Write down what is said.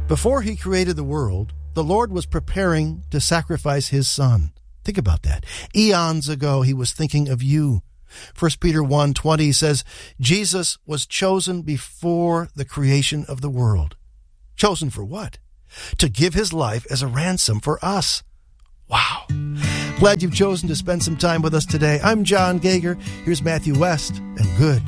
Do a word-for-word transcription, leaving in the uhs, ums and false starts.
Before he created the world, the Lord was preparing to sacrifice his son. Think about that. Eons ago, he was thinking of you. First Peter one twenty says, Jesus was chosen before the creation of the world. Chosen for what? To give his life as a ransom for us. Wow. Glad you've chosen to spend some time with us today. I'm John Gager. Here's Matthew West and Good